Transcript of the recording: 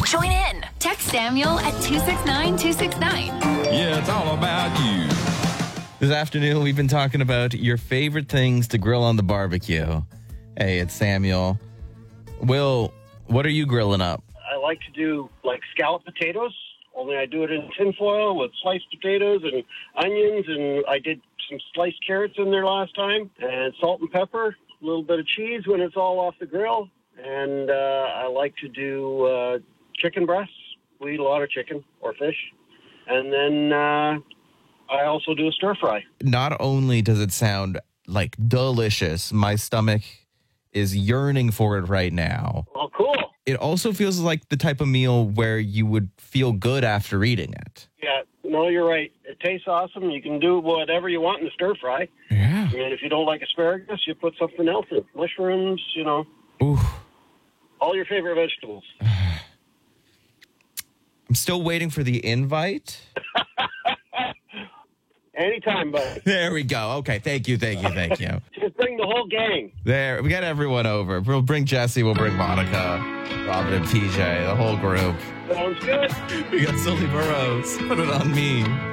Join in. Text Samuel at 269-269. Yeah, it's all about you. This afternoon, we've been talking about your favorite things to grill on the barbecue. Hey, it's Samuel. Will, what are you grilling up? I like to do like scalloped potatoes, only I do it in tinfoil with sliced potatoes and onions, and I did some sliced carrots in there last time, and salt and pepper, a little bit of cheese when it's all off the grill, and I like to do chicken breasts. We eat a lot of chicken or fish, and then I also do a stir fry. Not only does it sound like delicious, my stomach is yearning for it right now. Oh, cool. It also feels like the type of meal where you would feel good after eating it. Yeah, no, you're right. It tastes awesome. You can do whatever you want in the stir fry. Yeah. I mean, if you don't like asparagus, you put something else in. Mushrooms, Ooh. all your favorite vegetables. I'm still waiting for the invite. Anytime, buddy. There we go. Okay, thank you. Just bring the whole gang. There, we got everyone over. We'll bring Jesse, we'll bring Monica, Robin and PJ, the whole group. Sounds good. We got Sully Burrows. Put it on me.